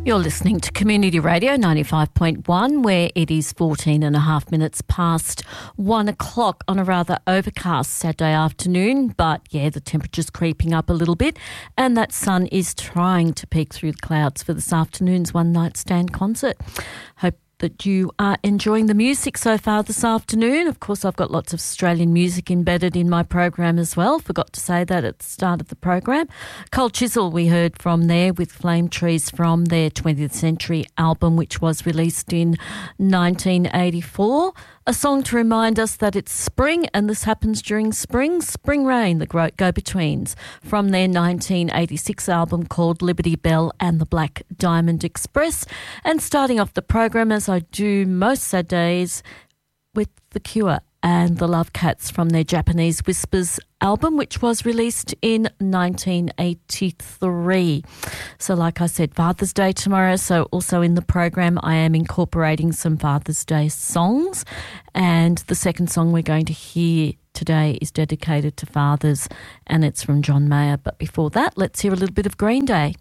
You're listening to Community Radio 95.1, where it is 14 and a half minutes past 1 o'clock on a rather overcast Saturday afternoon. But yeah, the temperature's creeping up a little bit, and that sun is trying to peek through the clouds for this afternoon's One Night Stand concert. Hope that you are enjoying the music so far this afternoon. Of course, I've got lots of Australian music embedded in my program as well. Forgot to say that at the start of the program. Cold Chisel we heard from there with Flame Trees from their 20th Century album, which was released in 1984. A song to remind us that it's spring, and this happens during spring. Spring Rain, the Go-Betweens, from their 1986 album called Liberty Bell and the Black Diamond Express. And starting off the program, as I do most Saturdays, with The Cure and the Love Cats from their Japanese Whispers album, which was released in 1983. So like I said, Father's Day tomorrow, so also in the program I am incorporating some Father's Day songs, and the second song we're going to hear today is dedicated to fathers, and it's from John Mayer. But before that, let's hear a little bit of Green Day.